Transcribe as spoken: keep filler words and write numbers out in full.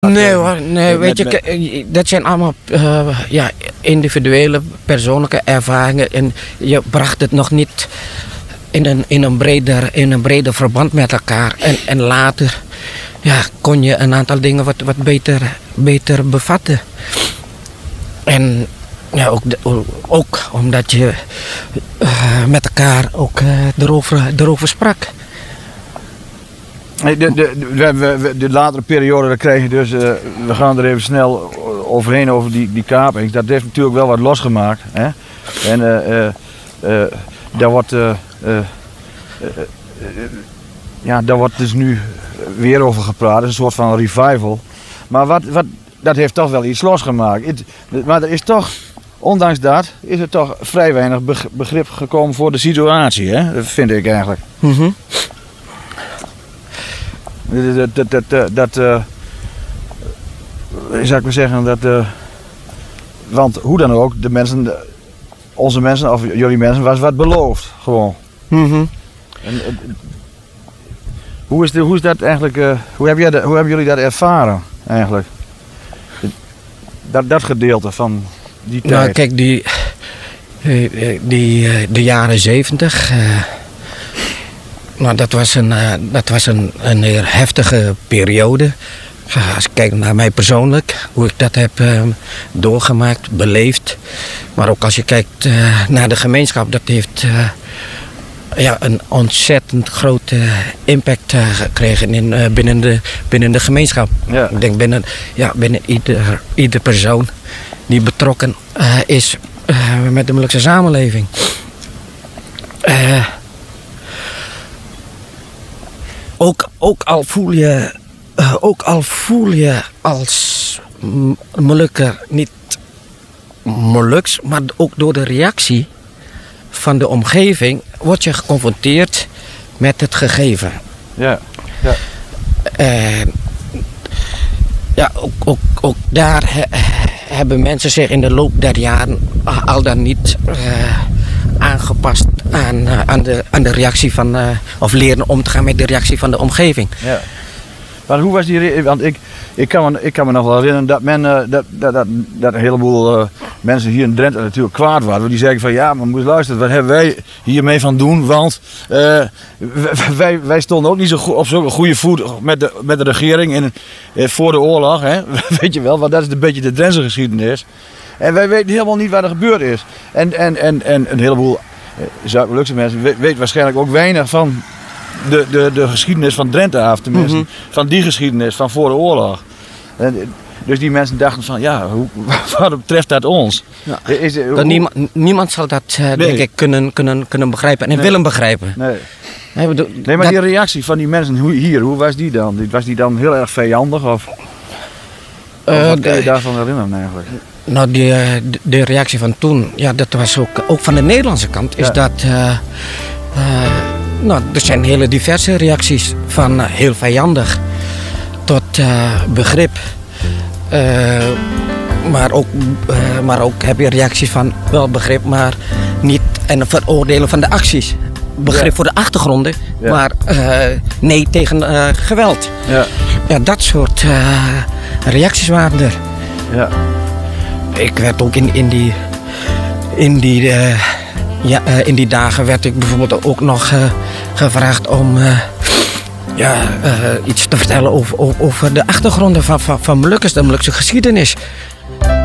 Nee hoor, nee, weet je, k- dat zijn allemaal uh, ja, individuele, persoonlijke ervaringen. En je bracht het nog niet in een, in een, breder, in een breder verband met elkaar. En, en later ja, kon je een aantal dingen wat, wat beter, beter bevatten. En ja, ook, de, ook omdat je uh, met elkaar ook uh, erover, erover sprak. De, de, de, de, de latere periode, daar krijg je dus, uh, we gaan er even snel overheen over die, die kaping. Dat heeft natuurlijk wel wat losgemaakt. Hè? En uh, uh, uh, daar wordt, uh, uh, uh, uh, ja, daar wordt dus nu weer over gepraat, het is een soort van revival. Maar wat, wat, dat heeft toch wel iets losgemaakt. Het, maar er is toch, ondanks dat, is er toch vrij weinig begrip gekomen voor de situatie, hè? Dat vind ik eigenlijk. Mm-hmm. Dat, dat, dat, dat, dat uh, zou ik maar zeggen, dat, uh, want hoe dan ook, de mensen, onze mensen, of jullie mensen, was wat beloofd, gewoon. Mm-hmm. En, uh, hoe, is de, hoe is dat eigenlijk, uh, hoe, heb jij de, hoe hebben jullie dat ervaren, eigenlijk? Dat, dat gedeelte van die tijd. Nou kijk, die, die, de jaren zeventig... Uh, Nou, dat was een, uh, dat was een, een heel heftige periode. Uh, als ik kijk naar mij persoonlijk, hoe ik dat heb uh, doorgemaakt, beleefd. Maar ook als je kijkt uh, naar de gemeenschap, dat heeft uh, ja, een ontzettend grote impact uh, gekregen in, uh, binnen, de, binnen de gemeenschap. Ja. Ik denk binnen, ja, binnen ieder, ieder persoon die betrokken uh, is uh, met de Molukse samenleving. Uh, Ook, ook, al voel je, uh, ook al voel je als Molukker niet Moluks, maar ook door de reactie van de omgeving word je geconfronteerd met het gegeven. Ja, ja. Uh, ja, ook, ook, ook daar he, hebben mensen zich in de loop der jaren al dan niet uh, aangepast aan, uh, aan, de, aan de reactie van, uh, of leren om te gaan met de reactie van de omgeving. Ja. Maar hoe was die re- want ik, ik, kan me, ik kan me nog wel herinneren dat, men, uh, dat, dat, dat, dat een heleboel uh, mensen hier in Drenthe natuurlijk kwaad waren. Die zeiden van ja, maar moet je luisteren, wat hebben wij hiermee van doen? Want uh, wij, wij stonden ook niet zo go- op zo'n goede voet met de, met de regering in, uh, voor de oorlog. Hè? Weet je wel, want dat is een beetje de Drentse geschiedenis. En wij weten helemaal niet wat er gebeurd is. En, en, en, en een heleboel Zuid-Molukse mensen weten weet waarschijnlijk ook weinig van de, de, de geschiedenis van Drenthe af, tenminste. Mm-hmm. Van die geschiedenis van voor de oorlog. En, dus die mensen dachten van, ja, hoe, wat betreft dat ons? Ja. Is, hoe, dat niemand, niemand zal dat uh, nee. denk ik kunnen, kunnen, kunnen begrijpen en nee. willen begrijpen. Nee. Nee, bedoel, nee maar dat... die reactie van die mensen hier, hoe was die dan? Was die dan heel erg vijandig? Of, uh, of wat kan je daarvan herinneren eigenlijk? Nou, die, de, de reactie van toen, ja, dat was ook, ook van de Nederlandse kant, is ja. dat... Uh, uh, nou, er zijn hele diverse reacties, van uh, heel vijandig tot uh, begrip. Uh, maar, ook, uh, maar ook heb je reacties van wel begrip, maar niet en veroordelen van de acties. Begrip ja. voor de achtergronden, ja. maar uh, nee tegen uh, geweld. Ja. Ja, dat soort uh, reacties waren er. Ja. Ik werd ook in, in, die, in, die, uh, ja, uh, in die dagen werd ik bijvoorbeeld ook nog uh, gevraagd om uh, ja, uh, iets te vertellen over, over de achtergronden van, van, van Molukkers, de Molukse geschiedenis.